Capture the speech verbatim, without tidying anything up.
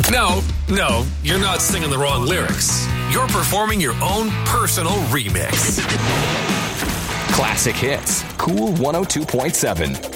No, no, you're not singing the wrong lyrics. You're performing your own personal remix. Classic Hits, Cool one oh two point seven.